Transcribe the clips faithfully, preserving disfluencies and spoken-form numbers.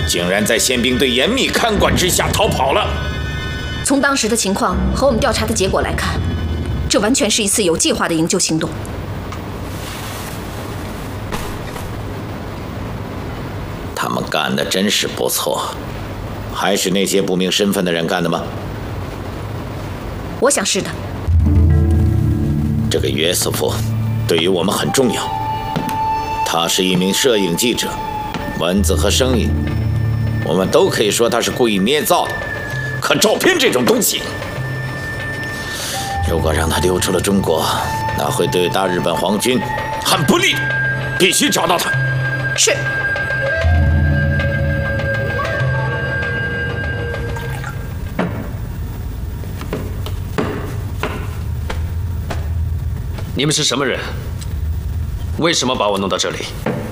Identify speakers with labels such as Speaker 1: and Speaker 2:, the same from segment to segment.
Speaker 1: 竟然在宪兵队严密看管之下逃跑了。
Speaker 2: 从当时的情况和我们调查的结果来看，这完全是一次有计划的营救行动。
Speaker 1: 他们干的真是不错，还是那些不明身份的人干的吗？
Speaker 2: 我想是的。
Speaker 1: 这个约瑟夫对于我们很重要，他是一名摄影记者，文字和声音我们都可以说他是故意捏造的。可照片这种东西，如果让他流出了中国，那会对大日本皇军很不利，必须找到他。
Speaker 2: 是。
Speaker 3: 你们是什么人？为什么把我弄到这里？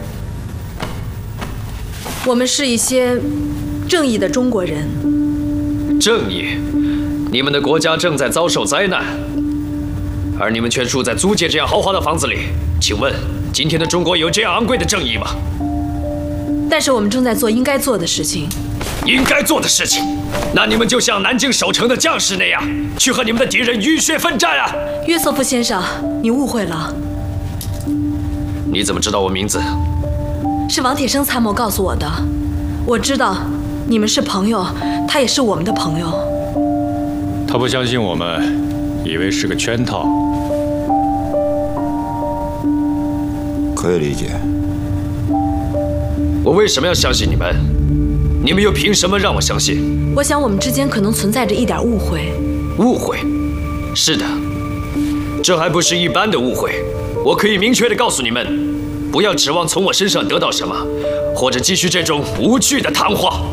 Speaker 4: 我们是一些正义的中国人。
Speaker 3: 正义？你们的国家正在遭受灾难，而你们却住在租界这样豪华的房子里。请问，今天的中国有这样昂贵的正义吗？
Speaker 4: 但是我们正在做应该做的事情。
Speaker 3: 应该做的事情？那你们就像南京守城的将士那样，去和你们的敌人浴血奋战啊！
Speaker 4: 约瑟夫先生，你误会了。
Speaker 3: 你怎么知道我名字？
Speaker 4: 是王铁生参谋告诉我的。我知道你们是朋友，他也是我们的朋友。
Speaker 5: 他不相信我们，以为是个圈套。
Speaker 6: 可以理解。
Speaker 3: 我为什么要相信你们？你们又凭什么让我相信？
Speaker 4: 我想我们之间可能存在着一点误会。
Speaker 3: 误会？是的，这还不是一般的误会。我可以明确地告诉你们，不要指望从我身上得到什么，或者继续这种无趣的谈话。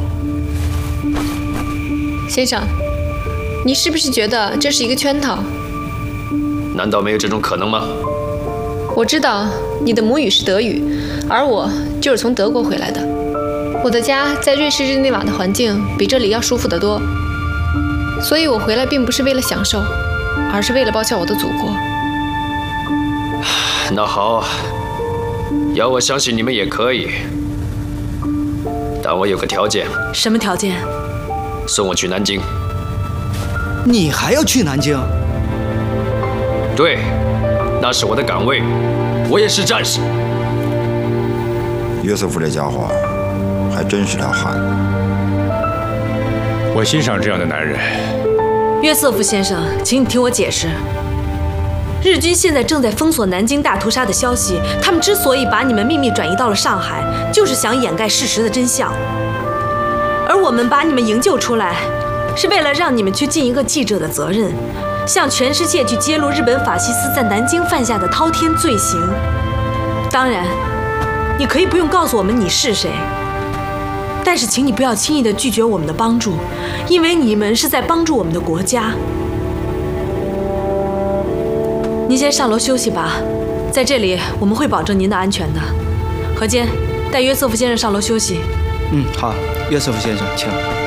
Speaker 7: 先生，你是不是觉得这是一个圈套？
Speaker 3: 难道没有这种可能吗？
Speaker 7: 我知道你的母语是德语，而我就是从德国回来的。我的家在瑞士日内瓦的环境比这里要舒服得多，所以我回来并不是为了享受，而是为了报效我的祖国。
Speaker 3: 那好，要我相信你们也可以，但我有个条件。
Speaker 4: 什么条件？
Speaker 3: 送我去南京。
Speaker 8: 你还要去南京？
Speaker 3: 对，那是我的岗位，我也是战士。
Speaker 6: 约瑟夫这家伙还真是条汉子。
Speaker 5: 我欣赏这样的男人。
Speaker 4: 约瑟夫先生，请你听我解释。日军现在正在封锁南京大屠杀的消息，他们之所以把你们秘密转移到了上海，就是想掩盖事实的真相。而我们把你们营救出来，是为了让你们去尽一个记者的责任，向全世界去揭露日本法西斯在南京犯下的滔天罪行。当然，你可以不用告诉我们你是谁，但是请你不要轻易地拒绝我们的帮助，因为你们是在帮助我们的国家。您先上楼休息吧，在这里我们会保证您的安全的。何坚，带约瑟夫先生上楼休息。
Speaker 8: 嗯，好，约瑟夫先生，请。